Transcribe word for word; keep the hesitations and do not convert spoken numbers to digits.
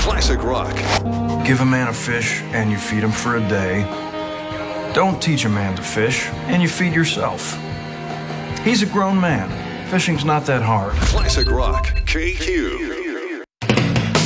Classic rock. Give a man a fish and you feed him for a day. Don't teach a man to fish and you feed yourself. He's a grown man. Fishing's not that hard. Classic rock. K Q.